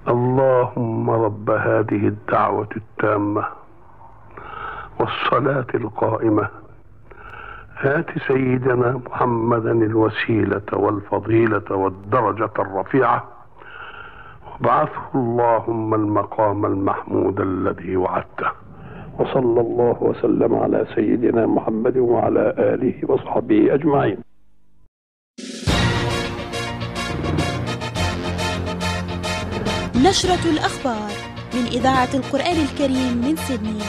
اللهم رب هذه الدعوة التامة والصلاة القائمة آت سيدنا محمدا الوسيلة والفضيلة والدرجة الرفيعة وابعثه اللهم المقام المحمود الذي وعدته. وصلى الله وسلم على سيدنا محمد وعلى آله وصحبه أجمعين. نشرة الأخبار من إذاعة القرآن الكريم من سيدني.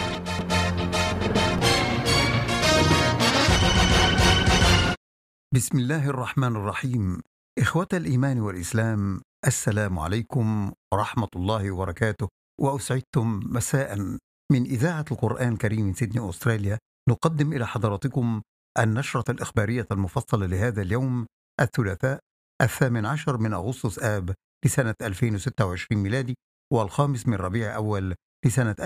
بسم الله الرحمن الرحيم. إخوة الإيمان والإسلام، السلام عليكم ورحمة الله وبركاته، وأسعدتم مساء من إذاعة القرآن الكريم من سيدني أستراليا. نقدم إلى حضراتكم النشرة الإخبارية المفصلة لهذا اليوم الثلاثاء 18 من أغسطس آب لسنة 2026 ميلادي، والخامس من ربيع أول لسنة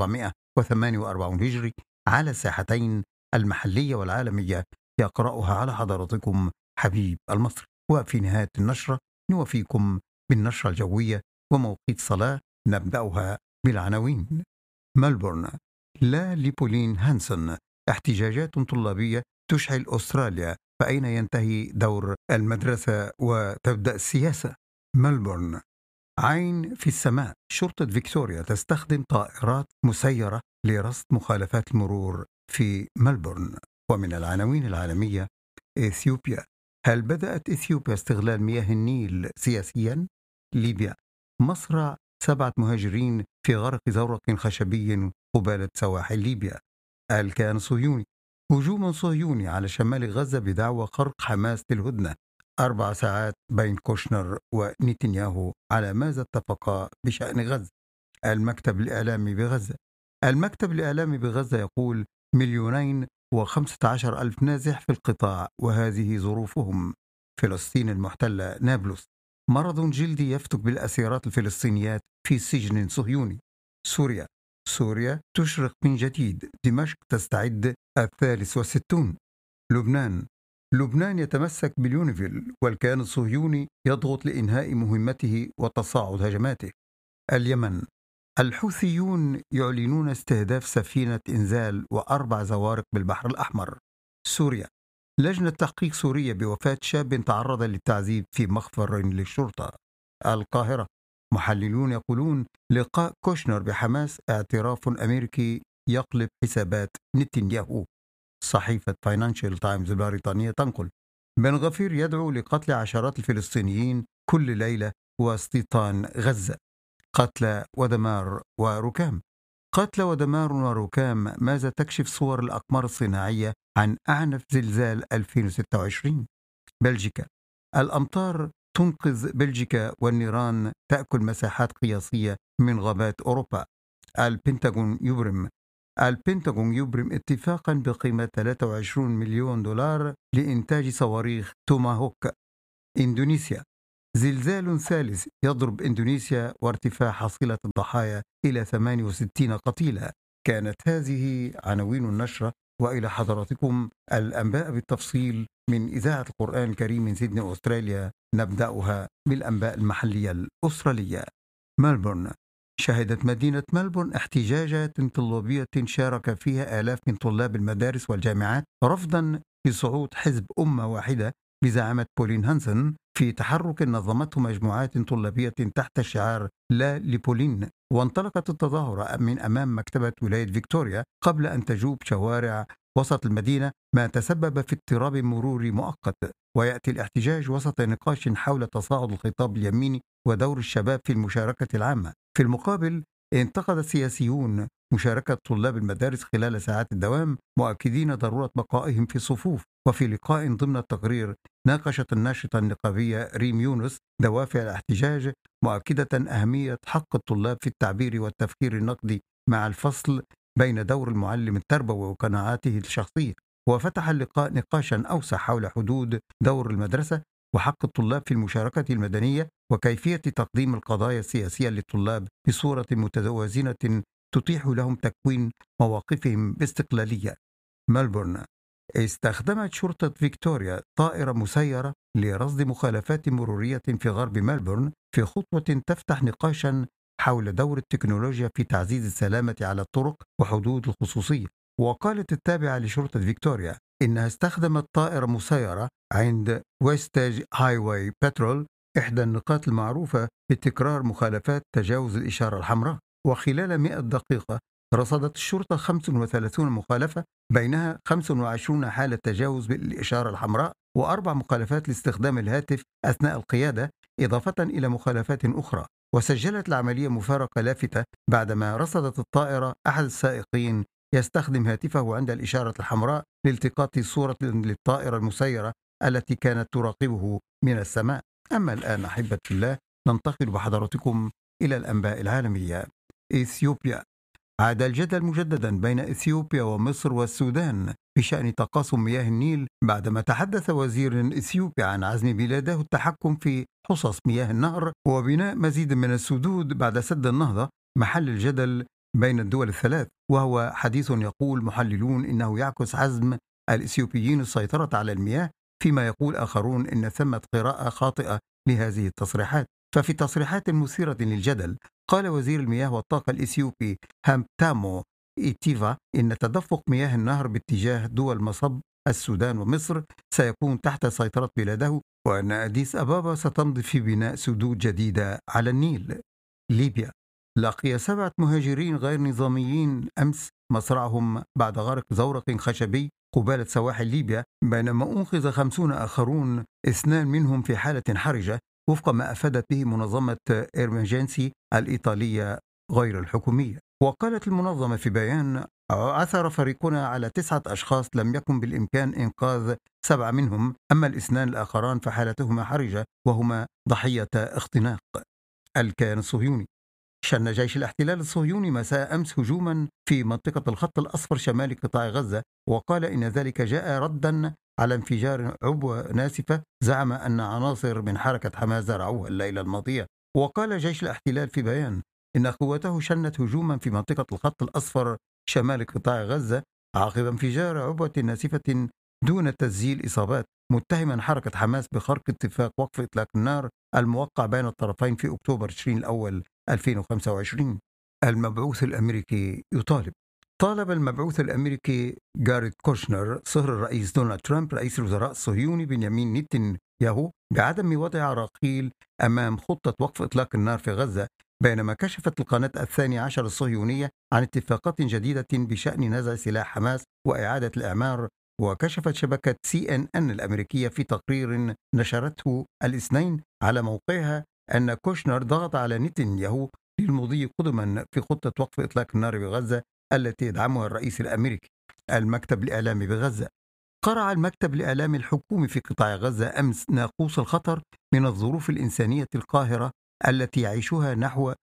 1448 هجري، على الساحتين المحلية والعالمية. يقرأها على حضراتكم حبيب المصري. وفي نهاية النشرة نوفيكم بالنشرة الجوية وموقيت صلاة. نبدأها بالعناوين. ملبورن، لا لبولين هانسون، احتجاجات طلابية تشعل أستراليا، فأين ينتهي دور المدرسة وتبدأ السياسة؟ ملبورن، عين في السماء، شرطة فيكتوريا تستخدم طائرات مسيرة لرصد مخالفات المرور في ملبورن. ومن العناوين العالمية، إثيوبيا، هل بدأت إثيوبيا استغلال مياه النيل سياسيا؟ ليبيا، مصرع 7 مهاجرين في غرق زورق خشبي قبالة سواحل ليبيا. الكيان الصهيوني، هجوم صهيوني على شمال غزة بدعوى خرق حماس للهدنة. 4 ساعات بين كوشنر ونتنياهو على ماذا اتفقا بشأن غزة. المكتب الإعلامي بغزة، المكتب الإعلامي بغزة يقول 2,015,000 نازح في القطاع وهذه ظروفهم. فلسطين المحتلة، نابلس، مرض جلدي يفتك بالأسيرات الفلسطينيات في سجن صهيوني. سوريا، سوريا تشرق من جديد، دمشق تستعد 63. لبنان، لبنان يتمسك باليونيفيل والكيان الصهيوني يضغط لإنهاء مهمته وتصاعد هجماته. اليمن، الحوثيون يعلنون استهداف سفينة إنزال و4 زوارق بالبحر الأحمر. سوريا، لجنة تحقيق سورية بوفاة شاب تعرض للتعذيب في مخفر للشرطة. القاهرة، محللون يقولون لقاء كوشنر بحماس اعتراف أمريكي يقلب حسابات نتنياهو. صحيفة فاينانشال تايمز البريطانية تنقل بن غفير يدعو لقتل عشرات الفلسطينيين كل ليلة واستيطان غزة. قتلى ودمار وركام، قتلى ودمار وركام، ماذا تكشف صور الأقمار الصناعية عن أعنف زلزال 2026؟ بلجيكا، الأمطار تنقذ بلجيكا والنيران تأكل مساحات قياسية من غابات أوروبا. البنتاغون يبرم اتفاقا بقيمة 23 مليون دولار لإنتاج صواريخ توماهوك. إندونيسيا، زلزال ثالث يضرب إندونيسيا وارتفاع حصيلة الضحايا إلى 68 قتيلا. كانت هذه عناوين النشرة، وإلى حضراتكم الأنباء بالتفصيل من إذاعة القرآن الكريم من سيدني أستراليا. نبدأها بالأنباء المحلية الأسترالية. ملبورن، شهدت مدينة ملبورن احتجاجات طلابية شارك فيها آلاف من طلاب المدارس والجامعات رفضا لصعود حزب أمة واحدة بزعامة بولين هانسون في تحرك نظمته مجموعات طلابية تحت شعار لا لبولين. وانطلقت التظاهرة من أمام مكتبة ولاية فيكتوريا قبل أن تجوب شوارع وسط المدينة، ما تسبب في اضطراب مروري مؤقت. ويأتي الاحتجاج وسط نقاش حول تصاعد الخطاب اليميني ودور الشباب في المشاركة العامة. في المقابل، انتقد سياسيون مشاركة طلاب المدارس خلال ساعات الدوام، مؤكدين ضرورة بقائهم في الصفوف. وفي لقاء ضمن التقرير، ناقشت الناشطة النقابية ريم يونس دوافع الاحتجاج، مؤكدة أهمية حق الطلاب في التعبير والتفكير النقدي مع الفصل بين دور المعلم التربوي وقناعاته الشخصية. وفتح اللقاء نقاشا أوسع حول حدود دور المدرسة وحق الطلاب في المشاركة المدنية، وكيفية تقديم القضايا السياسية للطلاب بصورة متوازنة تتيح لهم تكوين مواقفهم باستقلالية. ملبورن، استخدمت شرطة فيكتوريا طائرة مسيرة لرصد مخالفات مرورية في غرب ملبورن في خطوة تفتح نقاشا حول دور التكنولوجيا في تعزيز السلامة على الطرق وحدود الخصوصية. وقالت التابعة لشرطة فيكتوريا إنها استخدمت طائرة مسيرة عند ويستاج هايواي بترول، إحدى النقاط المعروفة بتكرار مخالفات تجاوز الإشارة الحمراء. وخلال 100 دقيقة رصدت الشرطة 35 مخالفة، بينها 25 حالة تجاوز بالإشارة الحمراء و4 مخالفات لاستخدام الهاتف أثناء القيادة، إضافة إلى مخالفات أخرى. وسجلت العملية مفارقة لافتة بعدما رصدت الطائرة أحد السائقين يستخدم هاتفه عند الإشارة الحمراء لالتقاط صورة للطائرة المسيرة التي كانت تراقبه من السماء. أما الآن أحبة الله، ننتقل بحضراتكم إلى الأنباء العالمية. إثيوبيا. عاد الجدل مجددا بين إثيوبيا ومصر والسودان بشأن تقاسم مياه النيل، بعدما تحدث وزير إثيوبيا عن عزم بلاده التحكم في حصص مياه النهر وبناء مزيد من السدود بعد سد النهضة، محل الجدل بين الدول الثلاث. وهو حديث يقول محللون إنه يعكس عزم الإثيوبيين السيطرة على المياه، فيما يقول آخرون إن ثمة قراءة خاطئة لهذه التصريحات. ففي تصريحات مثيرة للجدل قال وزير المياه والطاقة الإثيوبي هامتامو إيتيفا إن تدفق مياه النهر باتجاه دول مصب السودان ومصر سيكون تحت سيطرة بلاده، وأن أديس أبابا ستمضي في بناء سدود جديدة على النيل. ليبيا. لقي 7 مهاجرين غير نظاميين أمس مصرعهم بعد غرق زورق خشبي قبالة سواحل ليبيا، بينما أنقذ 50 آخرون، 2 منهم في حالة حرجة، وفق ما أفادت به منظمة إيرمجنسي الإيطالية غير الحكومية. وقالت المنظمة في بيان: عثر فريقنا على 9 أشخاص لم يكن بالإمكان إنقاذ 7 منهم، أما الاثنان الآخران فحالتهما حرجة وهما ضحية اختناق. الكيان الصهيوني. شن جيش الاحتلال الصهيوني مساء أمس هجوما في منطقة الخط الأصفر شمال قطاع غزة، وقال إن ذلك جاء ردا على انفجار عبوة ناسفة زعم أن عناصر من حركة حماس زرعوها الليلة الماضية. وقال جيش الاحتلال في بيان إن قوته شنت هجوما في منطقة الخط الأصفر شمال قطاع غزة عقب انفجار عبوة ناسفة دون تسجيل إصابات، متهما حركة حماس بخرق اتفاق وقف إطلاق النار الموقع بين الطرفين في أكتوبر تشرين الأول 2025. المبعوث الأمريكي يطالب. طالب المبعوث الأمريكي جاريد كوشنر صهر الرئيس دونالد ترامب رئيس الوزراء الصهيوني بنيامين نتنياهو بعدم وضع عراقيل أمام خطة وقف إطلاق النار في غزة، بينما كشفت القناة 12 الصهيونية عن اتفاقات جديدة بشأن نزع سلاح حماس وإعادة الإعمار. وكشفت شبكة CNN الأمريكية في تقرير نشرته الاثنين على موقعها أن كوشنر ضغط على نتنياهو للمضي قدما في خطة وقف إطلاق النار بغزة التي يدعمها الرئيس الأمريكي. المكتب الإعلامي بغزة. قرع المكتب الإعلامي الحكومي في قطاع غزة أمس ناقوس الخطر من الظروف الإنسانية القاهرة التي يعيشها نحو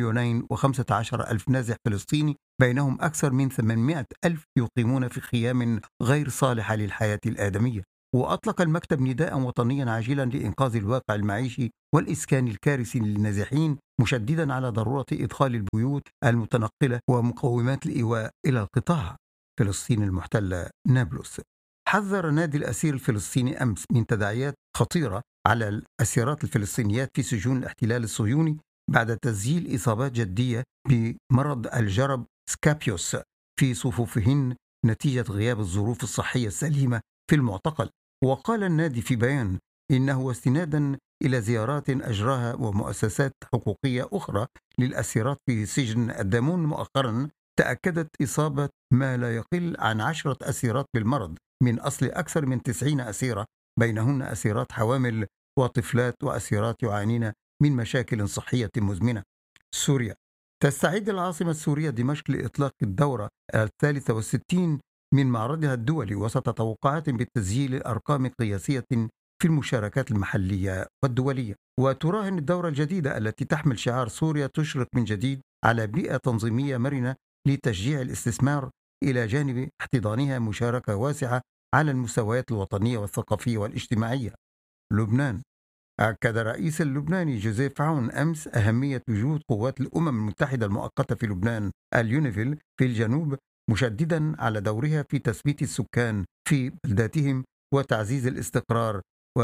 2,015,000 نازح فلسطيني، بينهم أكثر من 800,000 يقيمون في خيام غير صالحة للحياة الآدمية. وأطلق المكتب نداء وطنيا عاجلا لإنقاذ الواقع المعيشي والإسكان الكارثي للنازحين، مشددا على ضرورة إدخال البيوت المتنقلة ومقومات الإيواء إلى القطاع. فلسطين المحتلة. نابلس. حذر نادي الأسير الفلسطيني أمس من تداعيات خطيرة على الأسيرات الفلسطينيات في سجون الاحتلال الصهيوني بعد تسجيل إصابات جدية بمرض الجرب سكابيوس في صفوفهن نتيجة غياب الظروف الصحية السليمة في المعتقل. وقال النادي في بيان إنه استنادا إلى زيارات أجراها ومؤسسات حقوقية أخرى للأسيرات في سجن الدامون مؤخرا، تأكدت إصابة ما لا يقل عن 10 أسيرات بالمرض من أصل أكثر من 90 أسيرة، بينهن أسيرات حوامل وطفلات وأسيرات يعانين من مشاكل صحية مزمنة. سوريا. تستعد العاصمة السورية دمشق لإطلاق الدورة 63 من معرضها الدولي وسط توقعات بالتسجيل أرقام قياسية في المشاركات المحلية والدولية. وتراهن الدورة الجديدة التي تحمل شعار سوريا تشرق من جديد على بيئة تنظيمية مرنة لتشجيع الاستثمار، إلى جانب احتضانها مشاركة واسعة على المستويات الوطنية والثقافية والاجتماعية. لبنان. أكد الرئيس اللبناني جوزيف عون أمس أهمية وجود قوات الأمم المتحدة المؤقتة في لبنان اليونيفيل في الجنوب مشددا على دورها في تثبيت السكان في بلداتهم وتعزيز الاستقرار،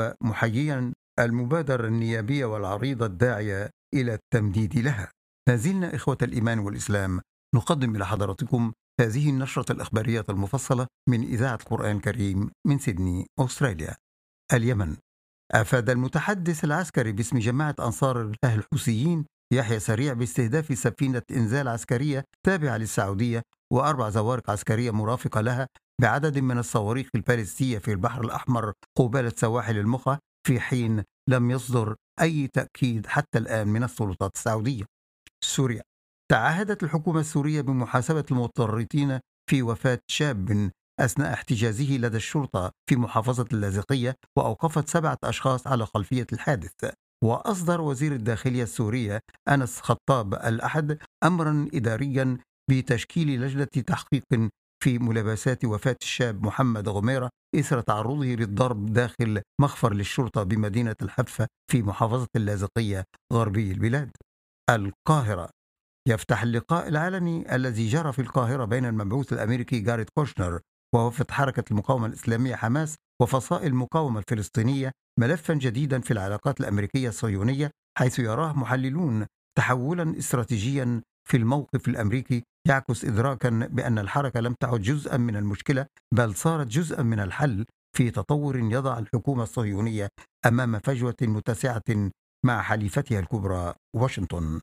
ومحييا المبادرة النيابية والعريضة الداعية إلى التمديد لها. ما زلنا إخوة الإيمان والإسلام نقدم إلى حضراتكم هذه النشرة الإخبارية المفصلة من إذاعة القرآن الكريم من سيدني، أستراليا. اليمن. أفاد المتحدث العسكري باسم جماعة أنصار الله الحوثيين يحيى سريع باستهداف سفينة إنزال عسكرية تابعة للسعودية و4 زوارق عسكرية مرافقة لها بعدد من الصواريخ البالستية في البحر الأحمر قبالة سواحل المخا، في حين لم يصدر أي تأكيد حتى الآن من السلطات السعودية. سوريا. تعهدت الحكومة السورية بمحاسبة المتورطين في وفاة شاب أثناء احتجازه لدى الشرطة في محافظة اللاذقية، وأوقفت 7 أشخاص على خلفية الحادث. وأصدر وزير الداخلية السورية أنس خطاب الأحد أمرا إداريا بتشكيل لجنة تحقيق في ملابسات وفاة الشاب محمد غميرة إثر تعرضه للضرب داخل مخفر للشرطة بمدينة الحفة في محافظة اللاذقية غربي البلاد. القاهرة. يفتح اللقاء العلني الذي جرى في القاهرة بين المبعوث الأمريكي جاريد كوشنر ووفد حركة المقاومة الإسلامية حماس وفصائل المقاومة الفلسطينية ملفا جديدا في العلاقات الأمريكية الصهيونية، حيث يراه محللون تحولا استراتيجيا في الموقف الأمريكي يعكس إدراكا بأن الحركة لم تعد جزءا من المشكلة، بل صارت جزءا من الحل في تطور يضع الحكومة الصهيونية أمام فجوة متسعة مع حليفتها الكبرى واشنطن.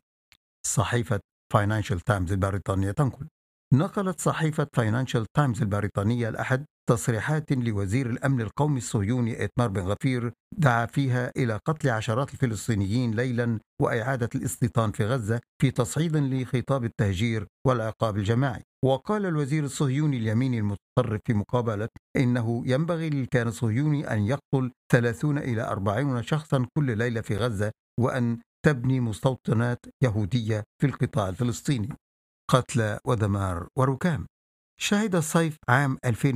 صحيفة فاينانشال تايمز البريطانية تنقل. نقلت صحيفة فاينانشال تايمز البريطانية الأحد تصريحات لوزير الأمن القومي الصهيوني إيتمار بن غفير دعا فيها إلى قتل عشرات الفلسطينيين ليلا وإعادة الاستيطان في غزة في تصعيد لخطاب التهجير والعقاب الجماعي. وقال الوزير الصهيوني اليميني المتطرف في مقابلة إنه ينبغي للكيان الصهيوني أن يقتل 30 إلى 40 شخصا كل ليلة في غزة، وأن تبني مستوطنات يهودية في القطاع الفلسطيني. قتلى ودمار وركام. شهد الصيف عام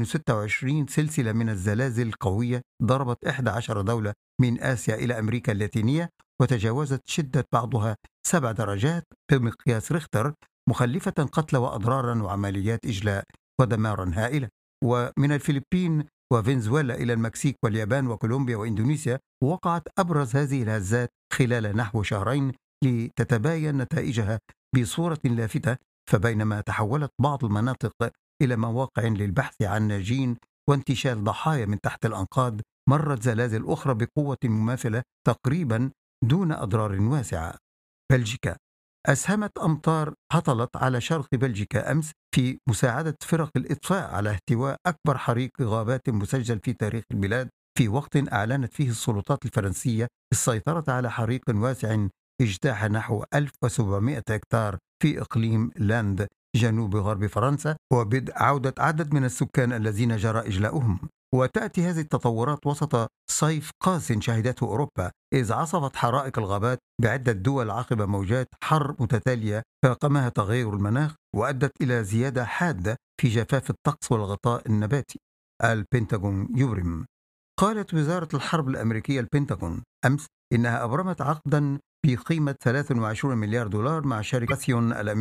2026 سلسلة من الزلازل القوية ضربت 11 دولة من آسيا إلى أمريكا اللاتينية، وتجاوزت شدة بعضها 7 درجات بمقياس ريختر، مخلفة قتلى وأضرارا وعمليات إجلاء ودمارا هائلة. ومن الفلبين وفنزويلا إلى المكسيك واليابان وكولومبيا وإندونيسيا وقعت أبرز هذه الهزات خلال نحو شهرين لتتباين نتائجها بصورة لافتة. فبينما تحولت بعض المناطق إلى مواقع للبحث عن ناجين وانتشال ضحايا من تحت الأنقاض، مرت زلازل أخرى بقوة مماثلة تقريبا دون أضرار واسعة. بلجيكا. أسهمت أمطار هطلت على شرق بلجيكا أمس في مساعدة فرق الإطفاء على احتواء أكبر حريق غابات مسجل في تاريخ البلاد، في وقت أعلنت فيه السلطات الفرنسية السيطرة على حريق واسع اجتاح نحو 1700 هكتار في إقليم لاند جنوب غرب فرنسا، وبدء عودة عدد من السكان الذين جرى إجلاؤهم. وتأتي هذه التطورات وسط صيف قاس شهدته أوروبا، إذ عصفت حرائق الغابات بعدة دول عقب موجات حر متتالية فاقمها تغير المناخ، وأدت إلى زيادة حادة في جفاف الطقس والغطاء النباتي. البنتاغون يبرم. قالت وزارة الحرب الأمريكية البنتاغون أمس إنها أبرمت عقدا بقيمة 23 مليار دولار مع شركة الأمريكية